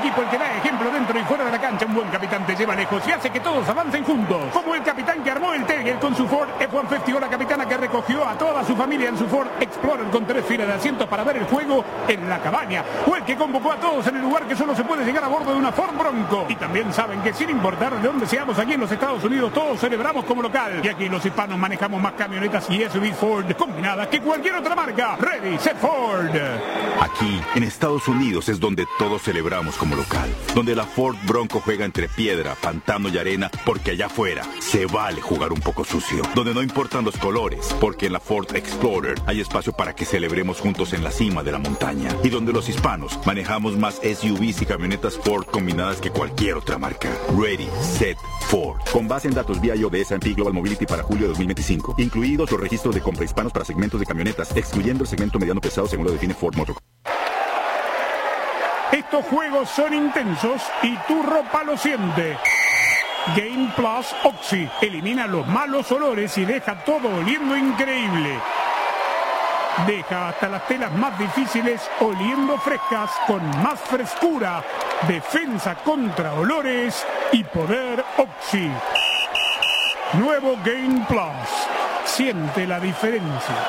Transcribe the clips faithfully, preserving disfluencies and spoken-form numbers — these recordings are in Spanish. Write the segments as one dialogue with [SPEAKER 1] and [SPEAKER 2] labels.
[SPEAKER 1] equipo el que da ejemplo dentro y fuera de la cancha. Un buen capitán te lleva lejos y hace que todos avancen juntos. Como el capitán que armó el Terrier con su Ford F ciento cincuenta o la capitana que recogió a toda su familia en su Ford Explorer con tres filas de asientos para ver el juego en la cabaña. O el que convocó a todos en el lugar que solo se puede llegar a bordo de una Ford Bronco. Y también saben que sin importar de dónde seamos aquí en los Estados Unidos, todos celebramos como local. Y aquí los hispanos manejamos más camionetas y S U V Ford combinadas que cualquier otra marca. Ready, set Ford.
[SPEAKER 2] Aquí, en Estados Unidos, es donde todos celebramos como local. Donde la Ford Bronco juega entre piedra, pantano y arena, porque allá afuera se vale jugar un poco sucio. Donde no importan los colores, porque en la Ford Explorer hay espacio para que celebremos juntos en la cima de la montaña. Y donde los hispanos manejamos más S U Vs y camionetas Ford combinadas que cualquier otra marca. Ready, set, Ford. Con base en datos V I O de S and P Global Mobility para julio de dos mil veinticinco. Incluidos los registros de compra hispanos para segmentos de camionetas, excluyendo el segmento mediano pesado según lo define Ford Motor.
[SPEAKER 1] Estos juegos son intensos y tu ropa lo siente. Game Plus Oxy elimina los malos olores y deja todo oliendo increíble. Deja hasta las telas más difíciles oliendo frescas con más frescura, defensa contra olores y poder Oxy. Nuevo Game Plus. Siente la diferencia.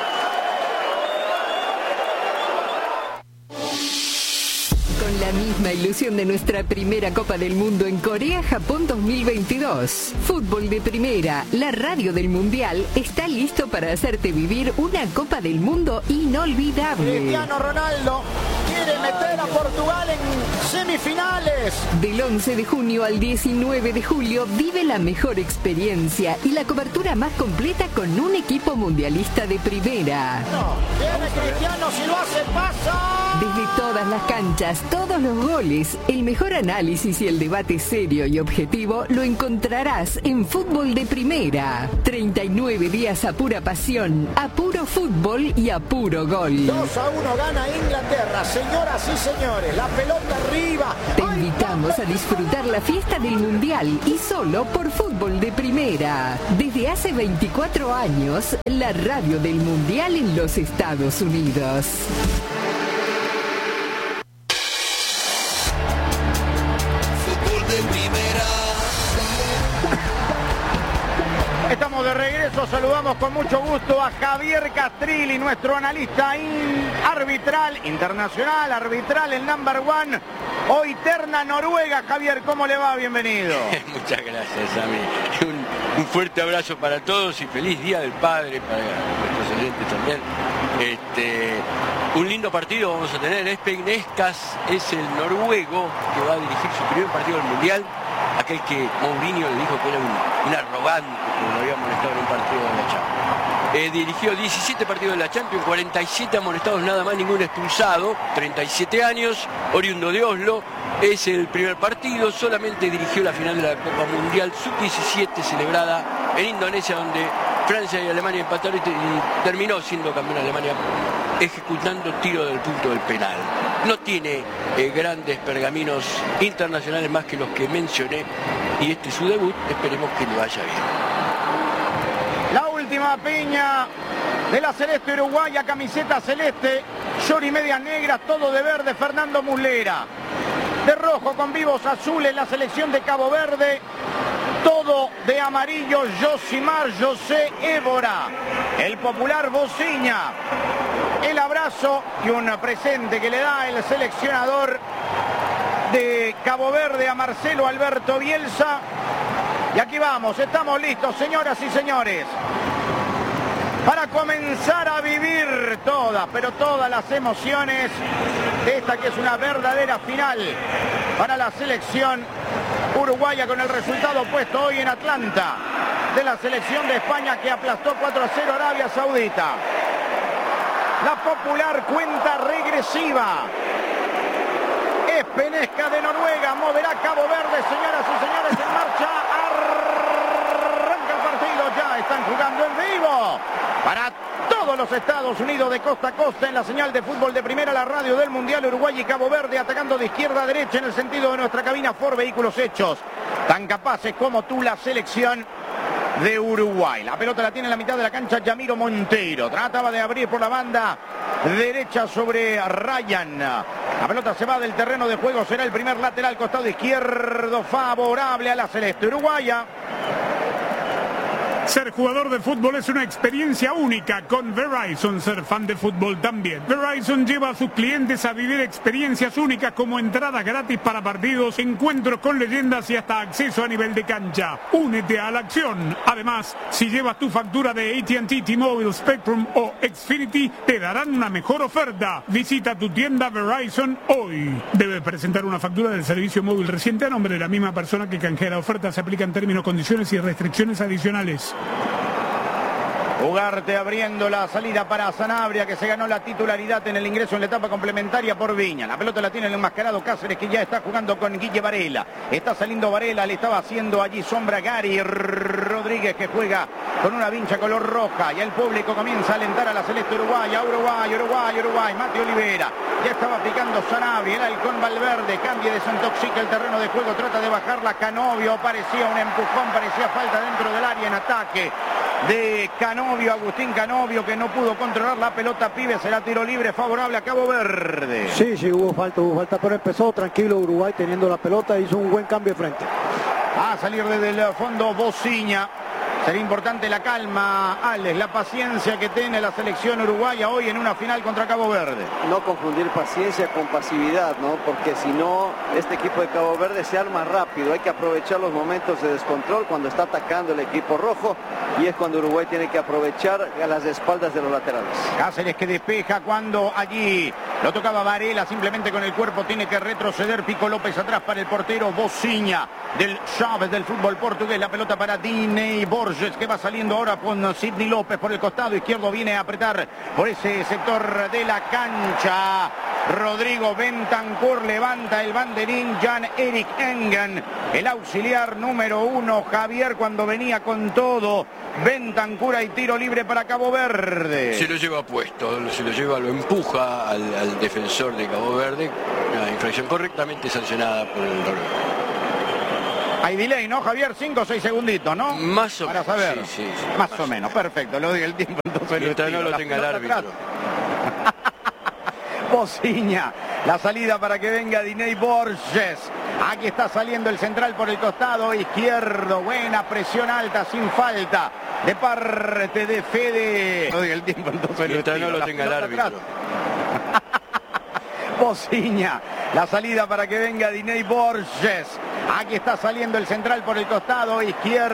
[SPEAKER 3] Con la misma ilusión de nuestra primera Copa del Mundo en Corea-Japón dos mil veintidós. Fútbol de Primera, la radio del Mundial, está listo para hacerte vivir una Copa del Mundo inolvidable.
[SPEAKER 4] Cristiano Ronaldo quiere meter a Portugal en semifinales.
[SPEAKER 3] Del once de junio al diecinueve de julio vive la mejor experiencia y la cobertura más completa con un equipo mundialista de primera.
[SPEAKER 4] No, viene Cristiano, si lo hace pasa.
[SPEAKER 3] Desde todas las canchas, todos los goles, el mejor análisis y el debate serio y objetivo lo encontrarás en Fútbol de Primera. treinta y nueve días a pura pasión, a puro fútbol y a puro gol.
[SPEAKER 4] dos a uno gana Inglaterra, señoras y señores, la pelota arriba.
[SPEAKER 3] Te invitamos a disfrutar la fiesta del Mundial y solo por Fútbol de Primera. Desde hace veinticuatro años, la radio del Mundial en los Estados Unidos.
[SPEAKER 4] Estamos de regreso, saludamos con mucho gusto a Javier Castrilli, nuestro analista in- arbitral, internacional, arbitral, el number one, hoy terna Noruega. Javier, ¿cómo le va? Bienvenido.
[SPEAKER 5] Muchas gracias, Sammy. Un, un fuerte abrazo para todos y feliz Día del Padre para nuestros oyentes también. Este, un lindo partido vamos a tener. Espen Eskas es el noruego que va a dirigir su primer partido del Mundial. Aquel que Mourinho le dijo que era un, un arrogante, que lo había molestado en un partido de la Champions. Eh, dirigió diecisiete partidos de la Champions, cuarenta y siete amonestados nada más, ningún expulsado, treinta y siete años, oriundo de Oslo. Es el primer partido, solamente dirigió la final de la Copa Mundial sub diecisiete celebrada en Indonesia, donde Francia y Alemania empataron y, te, y terminó siendo campeón Alemania ejecutando tiro del punto del penal. No tiene eh, grandes pergaminos internacionales más que los que mencioné y este es su debut, esperemos que le vaya bien.
[SPEAKER 4] La última piña de la celeste uruguaya, camiseta celeste, short y medias negras, todo de verde, Fernando Muslera. De rojo con vivos azules, la selección de Cabo Verde. Todo de amarillo, Josimar José Évora. El popular Bociña. El abrazo y un presente que le da el seleccionador de Cabo Verde a Marcelo Alberto Bielsa. Y aquí vamos, estamos listos, señoras y señores, para comenzar a vivir todas, pero todas las emociones de esta que es una verdadera final para la selección uruguaya, con el resultado puesto hoy en Atlanta de la selección de España, que aplastó cuatro a cero a Arabia Saudita. La popular cuenta regresiva. Espen Eskas de Noruega moverá Cabo Verde, señoras y señores, en marcha. Arranca el partido, ya están jugando en vivo para todos los Estados Unidos de costa a costa en la señal de Fútbol de Primera, la radio del Mundial. Uruguay y Cabo Verde atacando de izquierda a derecha en el sentido de nuestra cabina Ford Vehículos Hechos. Tan capaces como tú la selección de Uruguay. La pelota la tiene en la mitad de la cancha Yamiro Monteiro. Trataba de abrir por la banda derecha sobre Ryan. La pelota se va del terreno de juego, será el primer lateral costado izquierdo favorable a la celeste uruguaya.
[SPEAKER 1] Ser jugador de fútbol es una experiencia única. Con Verizon, ser fan de fútbol también. Verizon lleva a sus clientes a vivir experiencias únicas como entradas gratis para partidos, encuentros con leyendas y hasta acceso a nivel de cancha. Únete a la acción. Además, si llevas tu factura de A T and T, T-Mobile, Spectrum o Xfinity, te darán una mejor oferta. Visita tu tienda Verizon hoy. Debes presentar una factura del servicio móvil reciente a nombre de la misma persona que canjea la oferta. Se aplican términos, condiciones y restricciones adicionales.
[SPEAKER 4] Ugarte abriendo la salida para Sanabria, que se ganó la titularidad en el ingreso en la etapa complementaria por Viña. La pelota la tiene el enmascarado Cáceres, que ya está jugando con Guille Varela. Está saliendo Varela, le estaba haciendo allí sombra Gary Rodríguez, que juega con una vincha color roja. Y el público comienza a alentar a la celeste uruguaya. Uruguay, Uruguay, Uruguay. Mate Olivera. Ya estaba picando Sanabria. El halcón Valverde. Cambia, desintoxica el terreno de juego. Trata de bajarla Canovio. Parecía un empujón, parecía falta dentro del área en ataque de Canovio, Agustín Canovio, que no pudo controlar la pelota. Pibe, será tiro libre favorable a Cabo Verde.
[SPEAKER 6] Sí, sí, hubo falta, hubo falta, pero empezó tranquilo Uruguay teniendo la pelota, hizo un buen cambio de frente.
[SPEAKER 4] A salir desde el fondo Bociña. Sería importante la calma, Alex, la paciencia que tiene la selección uruguaya hoy en una final contra Cabo Verde.
[SPEAKER 7] No confundir paciencia con pasividad, ¿no? Porque si no, este equipo de Cabo Verde se arma rápido. Hay que aprovechar los momentos de descontrol cuando está atacando el equipo rojo, y es cuando Uruguay tiene que aprovechar a las espaldas de los laterales.
[SPEAKER 4] Cáceres que despeja cuando allí lo tocaba Varela, simplemente con el cuerpo tiene que retroceder. Pico López atrás para el portero Bociña del Chaves del fútbol portugués. La pelota para Diney Borges, que va saliendo ahora con Sidney López por el costado izquierdo. Viene a apretar por ese sector de la cancha Rodrigo Bentancur. Levanta el banderín Jan-Erik Engen, el auxiliar número uno. Javier, cuando venía con todo Bentancur, y tiro libre para Cabo Verde.
[SPEAKER 5] Se lo lleva puesto, se lo lleva, lo empuja al, al defensor de Cabo Verde. Una infracción correctamente sancionada por el noruego.
[SPEAKER 4] Hay delay, ¿no, Javier? Cinco o seis segunditos, ¿no?
[SPEAKER 5] Más o menos.
[SPEAKER 4] Para saber.
[SPEAKER 5] Sí, sí, sí,
[SPEAKER 4] más,
[SPEAKER 5] más
[SPEAKER 4] o menos, perfecto. Lo digo el tiempo, entonces.
[SPEAKER 5] Mientras no lo
[SPEAKER 4] la
[SPEAKER 5] tenga el árbitro.
[SPEAKER 4] Bociña, la salida para que venga Diney Borges. Aquí está saliendo el central por el costado izquierdo. Buena presión alta, sin falta, de parte de Fede. Lo digo el tiempo, entonces.
[SPEAKER 5] Mientras no lo tenga el árbitro.
[SPEAKER 4] Bociña, la salida para que venga Diney Borges. Aquí está saliendo el central por el costado izquierdo.